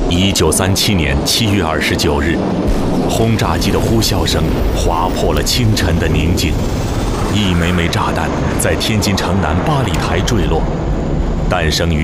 1937年7月29日，轰炸机的呼啸声划破了清晨的宁静，一枚枚炸弹在天津城南8里台坠落，诞生于